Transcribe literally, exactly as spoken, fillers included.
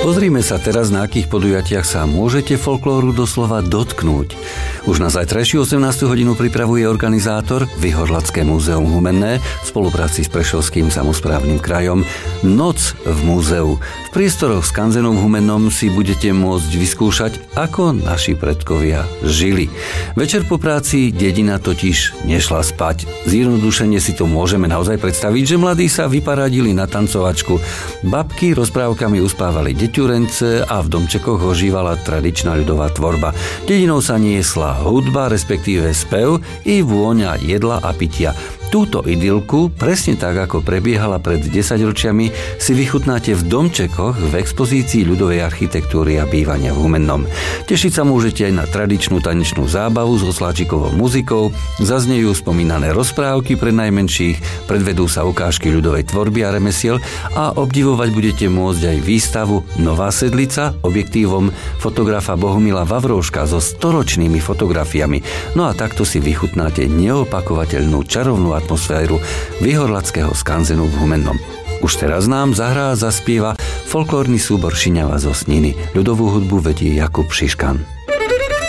Pozrime sa teraz, na akých podujatiach sa môžete folklóru doslova dotknúť. Už na zajtrajšiu osemnástu hodinu pripravuje organizátor Vyhorlacké múzeum Humenné v spolupráci s Prešovským samosprávnym krajom Noc v múzeu. V priestoroch skanzenov v Humennom si budete môcť vyskúšať, ako naši predkovia žili. Večer po práci dedina totiž nešla spať. Zjednodušene si to môžeme naozaj predstaviť, že mladí sa vyparadili na tancovačku. Babky rozprávkami uspávali deťurence a v domčekoch ožívala tradičná ľudová tvorba. Dedinou sa niesla hudba, respektíve spev i vôňa jedla a pitia. Túto idylku, presne tak ako prebiehala pred desaťročiami, si vychutnáte v domčekoch v expozícii ľudovej architektúry a bývania v Humennom. Tešiť sa môžete aj na tradičnú tanečnú zábavu s osláčikovou muzikou, zaznejú spomínané rozprávky pre najmenších, predvedú sa ukážky ľudovej tvorby a remesiel a obdivovať budete môcť aj výstavu Nová sedlica objektívom fotografa Bohumila Vavrouška so storočnými fotografiami. No a takto si vychutnáte neopakovateľnú čarovnú atmosféru Vyhorlackého skanzenu v Humennom. Už teraz nám zahrá a zaspieva folklórny súbor Šiňava zo Sniny. Ľudovú hudbu vedie Jakub Šiškan.